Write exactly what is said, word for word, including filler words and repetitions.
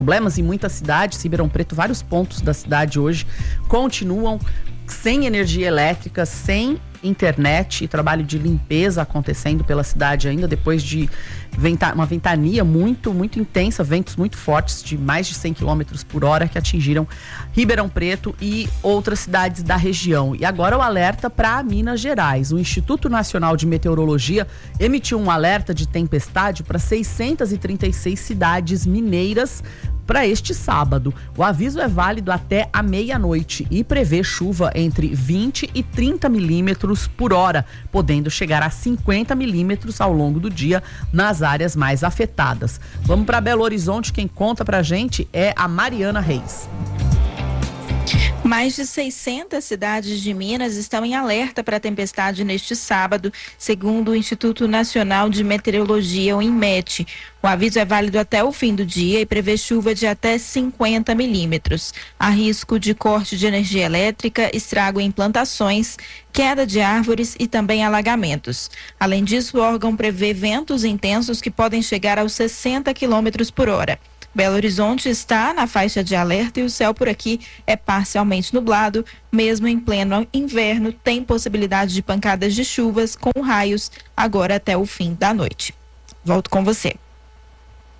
problemas em muitas cidades. Ribeirão Preto, vários pontos da cidade hoje continuam sem energia elétrica, sem internet, e trabalho de limpeza acontecendo pela cidade ainda, depois de venta- uma ventania muito, muito intensa, ventos muito fortes de mais de cem quilômetros por hora que atingiram Ribeirão Preto e outras cidades da região. E agora o alerta para Minas Gerais. O Instituto Nacional de Meteorologia emitiu um alerta de tempestade para seiscentas e trinta e seis cidades mineiras para este sábado. O aviso é válido até a meia-noite e prevê chuva entre vinte e trinta milímetros por hora, podendo chegar a cinquenta milímetros ao longo do dia nas áreas mais afetadas. Vamos para Belo Horizonte, quem conta pra gente é a Mariana Reis. Mais de seiscentas cidades de Minas estão em alerta para a tempestade neste sábado, segundo o Instituto Nacional de Meteorologia, o INMET. O aviso é válido até o fim do dia e prevê chuva de até cinquenta milímetros. Há risco de corte de energia elétrica, estrago em plantações, queda de árvores e também alagamentos. Além disso, o órgão prevê ventos intensos que podem chegar aos sessenta quilômetros por hora. Belo Horizonte está na faixa de alerta e o céu por aqui é parcialmente nublado. Mesmo em pleno inverno, tem possibilidade de pancadas de chuvas com raios agora até o fim da noite. Volto com você.